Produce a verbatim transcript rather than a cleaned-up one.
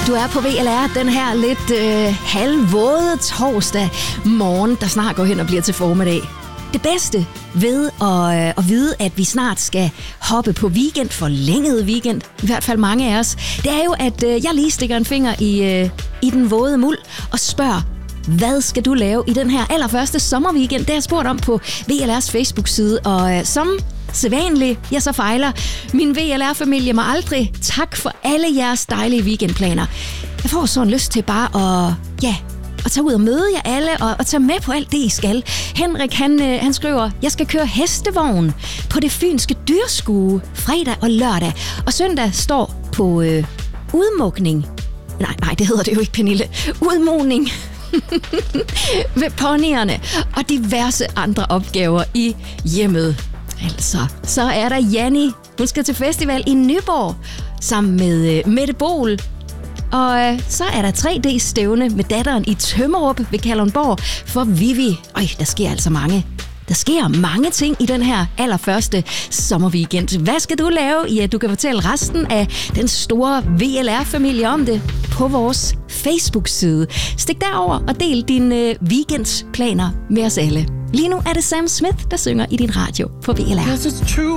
Du er på V L R den her lidt øh, halvvåde torsdag morgen, der snart går hen og bliver til formiddag. Det bedste ved at, øh, at vide, at vi snart skal hoppe på weekend, forlænget weekend, i hvert fald mange af os, det er jo, at øh, jeg lige stikker en finger i, øh, i den våde muld og spørger, hvad skal du lave i den her allerførste sommerweekend? Det har jeg spurgt om på V L R's Facebook-side, og øh, som sædvanligt, jeg så fejler min V L R-familie mig aldrig. Tak for alle jeres dejlige weekendplaner. Jeg får sådan lyst til bare at, ja, at tage ud og møde jer alle og, og tage med på alt det, I skal. Henrik, han, øh, han skriver, jeg skal køre hestevogn på det fynske dyrskue fredag og lørdag. Og søndag står på øh, udmukning. Nej, nej, det hedder det jo ikke, Pernille. Udmugning ved ponyerne og diverse andre opgaver i hjemmet. Altså, så er der Janni. Hun skal til festival i Nyborg sammen med øh, Mette Bol. Og øh, så er der tre D-stævne med datteren i Tømmerup ved Kalundborg for Vivi. Øj, der sker altså mange. Der sker mange ting i den her allerførste sommerweekend. Hvad skal du lave? Ja, du kan fortælle resten af den store V L R-familie om det på vores Facebook-side. Stik derover og del dine weekendplaner med os alle. Lige nu er det Sam Smith, der synger i din radio på V L R.